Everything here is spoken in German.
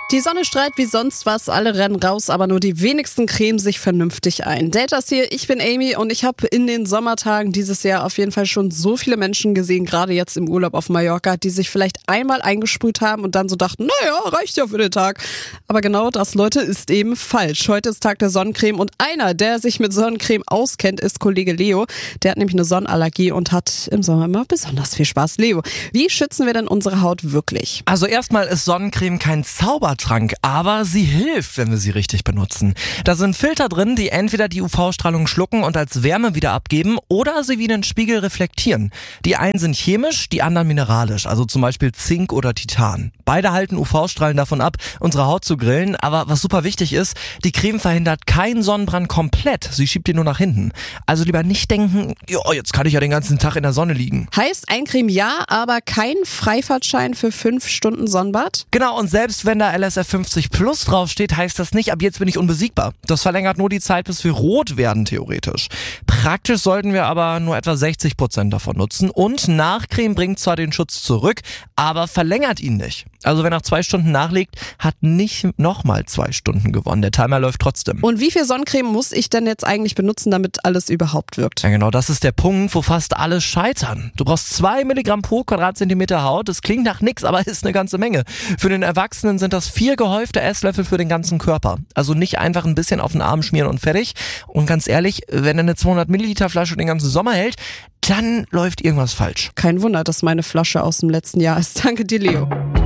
Die Sonne strahlt wie sonst was, alle rennen raus, aber nur die wenigsten cremen sich vernünftig ein. Datas hier, ich bin Amy und ich habe in den Sommertagen dieses Jahr auf jeden Fall schon so viele Menschen gesehen, gerade jetzt im Urlaub auf Mallorca, die sich vielleicht einmal eingesprüht haben und dann so dachten, naja, reicht ja für den Tag. Aber genau das, Leute, ist eben falsch. Heute ist Tag der Sonnencreme und einer, der sich mit Sonnencreme auskennt, ist Kollege Leo. Der hat nämlich eine Sonnenallergie und hat im Sommer immer besonders viel Spaß. Leo, wie schützen wir denn unsere Haut wirklich? Also erstmal ist Sonnencreme kein Zaubertrank, aber sie hilft, wenn wir sie richtig benutzen. Da sind Filter drin, die entweder die UV-Strahlung schlucken und als Wärme wieder abgeben oder sie wie einen Spiegel reflektieren. Die einen sind chemisch, die anderen mineralisch, also zum Beispiel Zink oder Titan. Beide halten UV-Strahlen davon ab, unsere Haut zu grillen, aber was super wichtig ist, die Creme verhindert keinen Sonnenbrand komplett, sie schiebt ihn nur nach hinten. Also lieber nicht denken, jo, jetzt kann ich ja den ganzen Tag in der Sonne liegen. Heißt Eincreme ja, aber kein Freifahrtschein für 5 Stunden Sonnenbad? Genau, und selbst wenn da LSF 50 Plus draufsteht, heißt das nicht, ab jetzt bin ich unbesiegbar. Das verlängert nur die Zeit, bis wir rot werden, theoretisch. Praktisch sollten wir aber nur etwa 60% davon nutzen und Nachcreme bringt zwar den Schutz zurück, aber verlängert ihn nicht. Also wer nach 2 Stunden nachlegt, hat nicht nochmal 2 Stunden gewonnen. Der Timer läuft trotzdem. Und wie viel Sonnencreme muss ich denn jetzt eigentlich benutzen, damit alles überhaupt wirkt? Ja genau, das ist der Punkt, wo fast alle scheitern. Du brauchst 2 Milligramm pro Quadratzentimeter Haut. Das klingt nach nix, aber ist eine ganze Menge. Für den Erwachsenen sind das 4 gehäufte Esslöffel für den ganzen Körper. Also nicht einfach ein bisschen auf den Arm schmieren und fertig. Und ganz ehrlich, wenn eine 200 Milliliter Flasche den ganzen Sommer hält, dann läuft irgendwas falsch. Kein Wunder, dass meine Flasche aus dem letzten Jahr ist. Danke dir, Leo.